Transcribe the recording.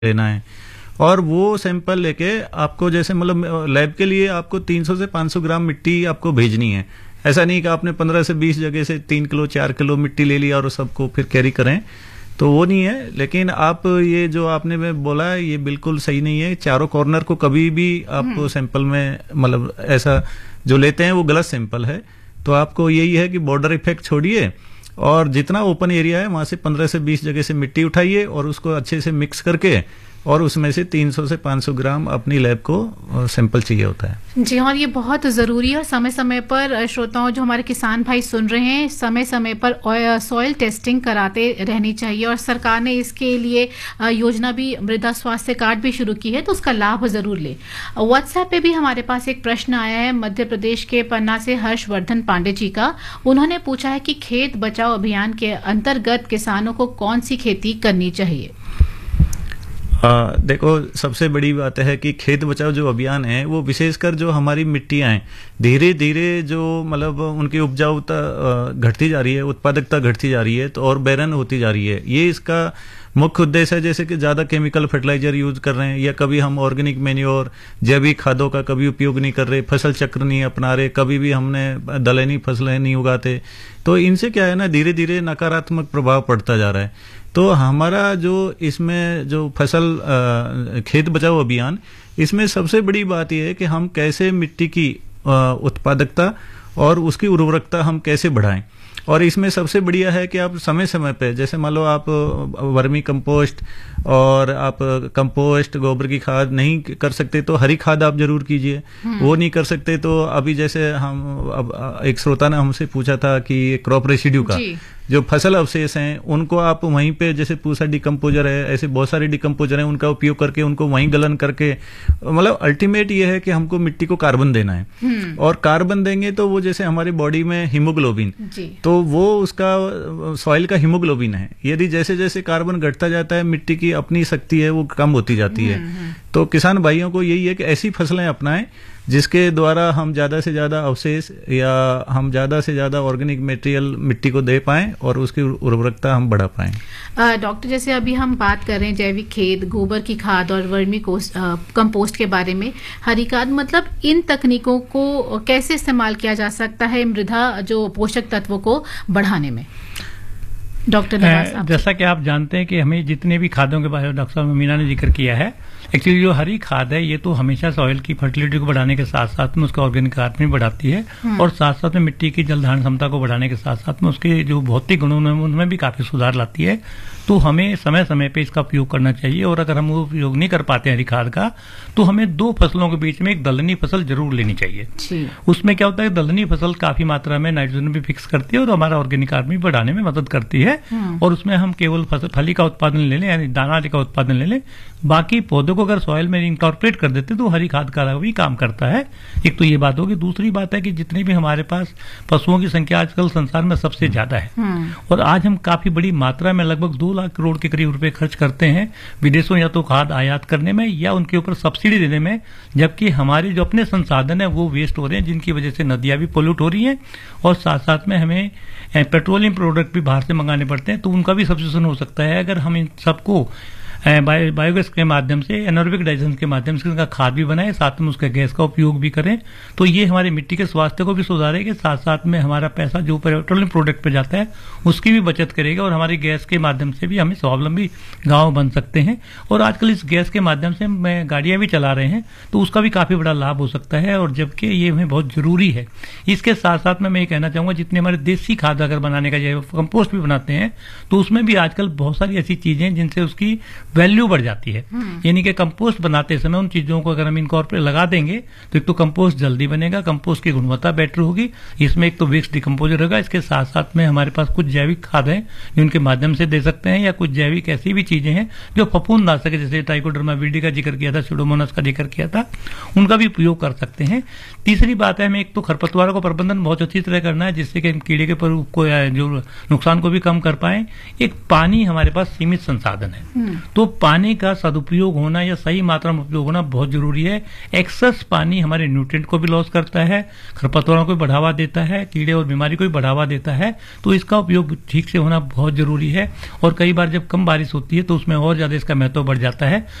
लेना है, और वो सैंपल लेके आपको जैसे मतलब लैब के लिए आपको 300 से 500 ग्राम मिट्टी आपको भेजनी है। ऐसा नहीं कि आपने 15 से 20 जगह से 3 किलो 4 किलो मिट्टी ले लिया और सबको फिर कैरी करें, तो वो नहीं है। लेकिन आप ये जो आपने में बोला है ये बिल्कुल सही नहीं है। चारों कॉर्नर को कभी भी आपको सैंपल में मतलब ऐसा जो लेते हैं वो गलत सैंपल है। तो आपको यही है कि बॉर्डर इफेक्ट छोड़िए और जितना ओपन एरिया है वहां से 15 से 20 जगह से मिट्टी उठाइए और उसको अच्छे से मिक्स करके और उसमें से 300 से 500 ग्राम अपनी लैब को सैंपल चाहिए होता है। जी और ये बहुत ज़रूरी है। और समय समय पर श्रोताओं जो हमारे किसान भाई सुन रहे हैं, समय समय पर सॉइल टेस्टिंग कराते रहनी चाहिए और सरकार ने इसके लिए योजना भी मृदा स्वास्थ्य कार्ड भी शुरू की है, तो उसका लाभ ज़रूर लें। व्हाट्सएप पे भी हमारे पास एक प्रश्न आया है मध्य प्रदेश के पन्ना से हर्षवर्धन पांडे जी का। उन्होंने पूछा है कि खेत बचाओ अभियान के अंतर्गत किसानों को कौन सी खेती करनी चाहिए। देखो सबसे बड़ी बात है कि खेत बचाओ जो अभियान है वो विशेषकर जो हमारी मिट्टियां हैं धीरे धीरे जो मतलब उनकी उपजाऊता घटती जा रही है, उत्पादकता घटती जा रही है, तो और बैरन होती जा रही है। ये इसका मुख्य उद्देश्य है। जैसे कि ज्यादा केमिकल फर्टिलाइजर यूज कर रहे हैं या कभी हम ऑर्गेनिक मैन्योर जैविक खादों का कभी उपयोग नहीं कर रहे, फसल चक्र नहीं अपना रहे, कभी भी हमने दलहनी फसलें नहीं उगाते, तो इनसे क्या है ना धीरे धीरे नकारात्मक प्रभाव पड़ता जा रहा है। तो हमारा जो इसमें जो फसल खेत बचाओ अभियान, इसमें सबसे बड़ी बात यह है कि हम कैसे मिट्टी की उत्पादकता और उसकी उर्वरकता हम कैसे बढ़ाएं। और इसमें सबसे बढ़िया है कि आप समय समय पे जैसे मान लो आप वर्मी कंपोस्ट और आप कंपोस्ट गोबर की खाद नहीं कर सकते तो हरी खाद आप जरूर कीजिए। वो नहीं कर सकते तो अभी जैसे हम अब एक श्रोता ने हमसे पूछा था कि क्रॉप रेसिड्यू का जो फसल अवशेष हैं उनको आप वहीं पे जैसे पूसा डिकम्पोजर है, ऐसे बहुत सारे डिकम्पोजर हैं, उनका उपयोग करके उनको वहीं गलन करके मतलब अल्टीमेट ये है कि हमको मिट्टी को कार्बन देना है। और कार्बन देंगे तो वो जैसे हमारी बॉडी में हीमोग्लोबिन, तो वो उसका सॉइल का हीमोग्लोबिन है। यदि जैसे जैसे कार्बन घटता जाता है मिट्टी की अपनी शक्ति है वो कम होती जाती है। तो किसान भाइयों को यही है कि ऐसी फसलें अपनाएं जिसके द्वारा हम ज्यादा से ज्यादा अवशेष या हम ज्यादा से ज्यादा ऑर्गेनिक मटेरियल मिट्टी को दे पाएं और उसकी उर्वरकता हम बढ़ा पाएं। डॉक्टर जैसे अभी हम बात कर रहे हैं जैविक खेत, गोबर की खाद और वर्मी कंपोस्ट के बारे में, हरी खाद, मतलब इन तकनीकों को कैसे इस्तेमाल किया जा सकता है मृदा जो पोषक तत्वों को बढ़ाने में? डॉक्टर जैसा कि आप जानते हैं कि हमें जितने भी खादों के बारे में डॉक्टर साहब मीना ने जिक्र किया है, एक्चुअली जो हरी खाद है ये तो हमेशा सॉइल की फर्टिलिटी को बढ़ाने के साथ साथ में उसका ऑर्गेनिक कार्बन भी बढ़ाती है और साथ साथ में मिट्टी की जल धारण क्षमता को बढ़ाने के साथ साथ में उसके जो भौतिक गुणों में उनमें भी काफी सुधार लाती है। तो हमें समय समय पे इसका उपयोग करना चाहिए। और अगर हम वो उपयोग नहीं कर पाते हरी खाद का तो हमें 2 फसलों के बीच में एक दलहनी फसल जरूर लेनी चाहिए। उसमें क्या होता है, दलहनी फसल काफी मात्रा में नाइट्रोजन भी फिक्स करती है और हमारा ऑर्गेनिक कार्बन भी बढ़ाने में मदद करती है। और उसमें हम केवल फली का उत्पादन ले लें यानी दाना का उत्पादन ले लें, बाकी पौधों को अगर सॉइल में इंकॉर्पोरेट कर देते तो हरी खाद का भी काम करता है। एक तो ये बात होगी। दूसरी बात है कि जितनी भी हमारे पास पशुओं की संख्या आजकल संसार में सबसे ज्यादा है और आज हम काफी बड़ी मात्रा में लगभग 2 लाख करोड़ के करीब रुपए खर्च करते हैं विदेशों या तो खाद आयात करने में या उनके ऊपर सब्सिडी देने में, जबकि हमारे जो अपने संसाधन है वो वेस्ट हो रहे हैं, जिनकी वजह से नदियां भी पोल्यूट हो रही हैं और साथ साथ में हमें पेट्रोलियम प्रोडक्ट भी बाहर से मंगाने पड़ते हैं। तो उनका भी सब्सिट्यूशन हो सकता है अगर हम इन सबको बायोगैस के माध्यम से, एनारोबिक डाइजेशन के माध्यम से उनका खाद भी बनाए, साथ में उसका गैस का उपयोग भी करें। तो ये हमारे मिट्टी के स्वास्थ्य को भी सुधारेगा, साथ साथ में हमारा पैसा जो पेट्रोलियम प्रोडक्ट पे जाता है उसकी भी बचत करेगा और हमारी गैस के माध्यम से भी हमें स्वावलंबी गांव बन सकते हैं। और आजकल इस गैस के माध्यम से हम गाड़ियां भी चला रहे हैं तो उसका भी काफी बड़ा लाभ हो सकता है और जबकि ये हमें बहुत जरूरी है। इसके साथ साथ में मैं ये कहना चाहूंगा जितने हमारे देसी खाद अगर बनाने का जैव कंपोस्ट भी बनाते हैं तो उसमें भी आजकल बहुत सारी ऐसी चीजें हैं जिनसे उसकी वैल्यू बढ़ जाती है। यानी कि कंपोस्ट बनाते समय उन चीजों को अगर हम इनकॉर्पोरेट लगा देंगे तो एक तो कंपोस्ट जल्दी बनेगा, कंपोस्ट की गुणवत्ता बेटर होगी, इसमें एक तो वेस्ट डिकम्पोजर होगा, इसके साथ साथ में हमारे पास कुछ जैविक खाद है जिनके माध्यम से दे सकते हैं या कुछ जैविक ऐसी भी चीजें हैं जो फफूंद ना सके, जैसे ट्राइकोडर्मा विरिडी का जिक्र किया था, स्यूडोमोनास का जिक्र किया था, उनका भी उपयोग कर सकते हैं। तीसरी बात है हमें एक तो खरपतवारों का प्रबंधन बहुत अच्छी तरह करना है जिससे कि हम कीड़े के जो नुकसान को भी कम कर पाए। एक पानी हमारे पास सीमित संसाधन है तो तो पानी का सदुपयोग होना या सही मात्रा में उपयोग होना बहुत जरूरी है। एक्सेस पानी हमारे न्यूट्रिएंट को भी लॉस करता है, खरपतवारों को भी बढ़ावा देता है, कीड़े और बीमारी को भी बढ़ावा देता है। तो इसका उपयोग ठीक से होना बहुत जरूरी है। और कई बार जब कम बारिश होती है तो उसमें और ज्यादा इसका महत्व बढ़ जाता है।